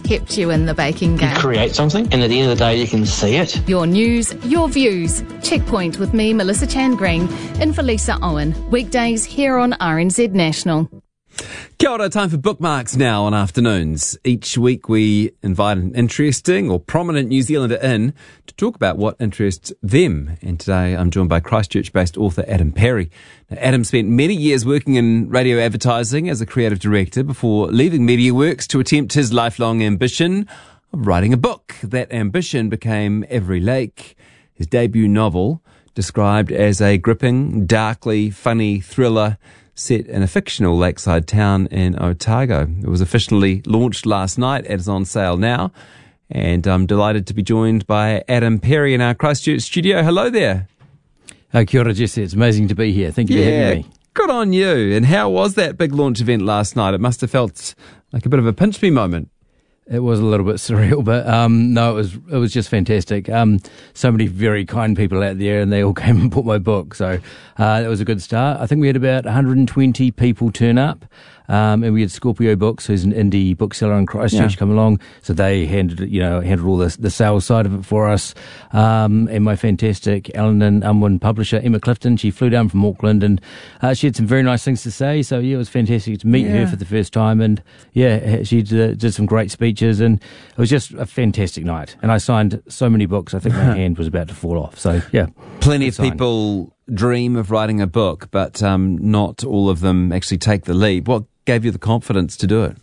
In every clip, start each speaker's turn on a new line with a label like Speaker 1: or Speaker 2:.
Speaker 1: kept you in the baking game.
Speaker 2: You create something, and at the end of the day, you can see it.
Speaker 1: Your news, your views. Checkpoint with me, Melissa Chan Green, in for Lisa Owen. Weekdays here on RNZ National.
Speaker 3: Kia ora, time for bookmarks now on afternoons. Each week we invite an interesting or prominent New Zealander in to talk about what interests them. And today I'm joined by Christchurch-based author Adam Perry. Now, Adam spent many years working in radio advertising as a creative director before leaving MediaWorks to attempt his lifelong ambition of writing a book. That ambition became Every Lake, his debut novel, described as a gripping, darkly funny thriller set in a fictional lakeside town in Otago. It was officially launched last night and is on sale now. And I'm delighted to be joined by Adam Perry in our Christchurch studio. Hello there.
Speaker 4: Kia ora, Jesse. It's amazing to be here. Thank you for having me.
Speaker 3: Good on you. And how was that big launch event last night? It must have felt like a bit of a pinch me moment.
Speaker 4: It was a little bit surreal, but no, it was just fantastic. So many very kind people out there, and they all came and bought my book. So that was a good start. I think we had about 120 people turn up, and we had Scorpio Books, who's an indie bookseller in Christchurch, come along. So they handled all the sales side of it for us. And my fantastic Allen and Unwin publisher, Emma Clifton, she flew down from Auckland, and she had some very nice things to say. So it was fantastic to meet her for the first time, and she did some great speeches. And it was just a fantastic night. And I signed so many books, I think my hand was about to fall off. So,
Speaker 3: Plenty of people dream of writing a book, but not all of them actually take the leap. What gave you the confidence to do it?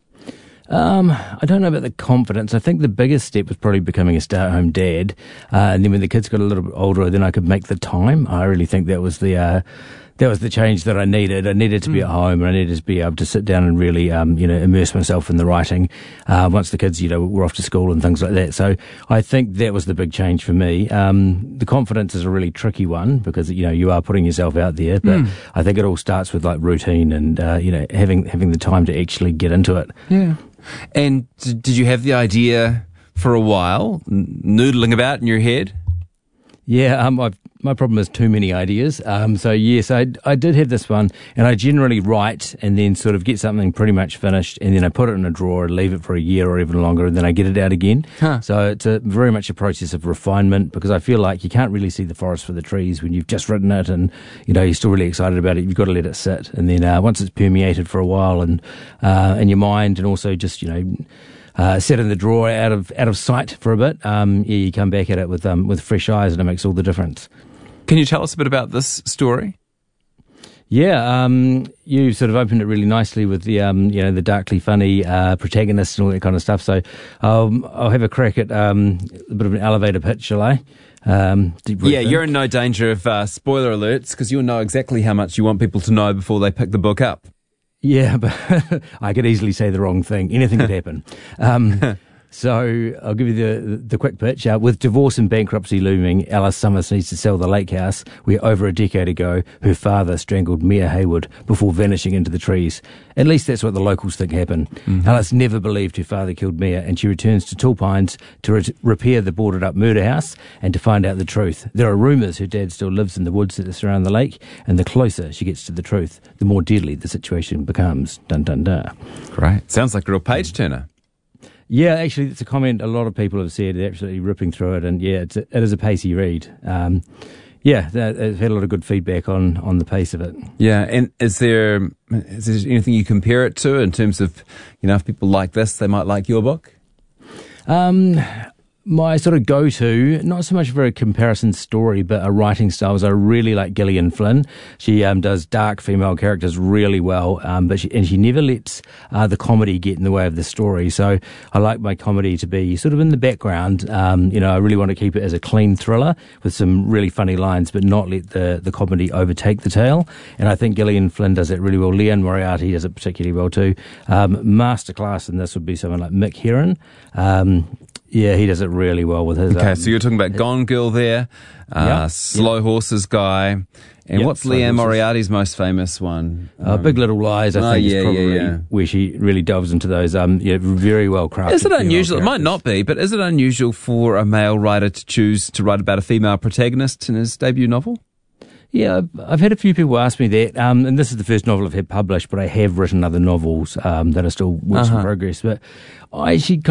Speaker 4: I don't know about the confidence. I think the biggest step was probably becoming a stay-at-home dad. And then when the kids got a little bit older, then I could make the time. I really think that was the change that I needed. I needed to be at home, and I needed to be able to sit down and really, immerse myself in the writing, once the kids, were off to school and things like that. So I think that was the big change for me. The confidence is a really tricky one because, you are putting yourself out there, but I think it all starts with like routine and, having the time to actually get into it.
Speaker 3: Yeah. And did you have the idea for a while, noodling about in your head?
Speaker 4: Yeah, my problem is too many ideas. So yes, I did have this one, and I generally write and then sort of get something pretty much finished, and then I put it in a drawer and leave it for a year or even longer, and then I get it out again. So it's very much a process of refinement, because I feel like you can't really see the forest for the trees when you've just written it, and you're still really excited about it. You've got to let it sit, and then once it's permeated for a while and in your mind, and also just set in the drawer out of sight for a bit. You come back at it with fresh eyes, and it makes all the difference.
Speaker 3: Can you tell us a bit about this story?
Speaker 4: Yeah, you sort of opened it really nicely with the the darkly funny protagonist and all that kind of stuff. So I'll have a crack at a bit of an elevator pitch, shall I?
Speaker 3: You're in no danger of spoiler alerts, because you'll know exactly how much you want people to know before they pick the book up. Yeah,
Speaker 4: but I could easily say the wrong thing. Anything could happen. So I'll give you the quick pitch. With divorce and bankruptcy looming, Alice Summers needs to sell the lake house where over a decade ago her father strangled Mia Hayward before vanishing into the trees. At least that's what the locals think happened. Alice never believed her father killed Mia, and she returns to Tall Pines to repair the boarded up murder house and to find out the truth. There are rumours her dad still lives in the woods that surround the lake, and the closer she gets to the truth, the more deadly the situation becomes. Dun dun dun.
Speaker 3: Great. Sounds like a real page turner.
Speaker 4: Yeah, actually, it's a comment a lot of people have said. They're absolutely ripping through it, and it is a pacey read. I've had a lot of good feedback on the pace of it. Yeah,
Speaker 3: and is there anything you compare it to in terms of, if people like this, they might like your book?
Speaker 4: My sort of go-to, not so much for a comparison story, but a writing style, is I really like Gillian Flynn. She does dark female characters really well, but she never lets the comedy get in the way of the story. So I like my comedy to be sort of in the background. I really want to keep it as a clean thriller with some really funny lines, but not let the comedy overtake the tale. And I think Gillian Flynn does it really well. Leon Moriarty does it particularly well too. Masterclass in this would be someone like Mick Heron. Yeah, he does it really well with his...
Speaker 3: Okay, so you're talking about Gone Girl there, Slow Horses Guy, and what's Leanne Moriarty's most famous one?
Speaker 4: Big Little Lies, I think, is probably where she really delves into those very well crafted...
Speaker 3: Is it unusual? It might not be, but is it unusual for a male writer to choose to write about a female protagonist in his debut novel?
Speaker 4: Yeah, I've had a few people ask me that, and this is the first novel I've had published, but I have written other novels that are still works in progress. But I actually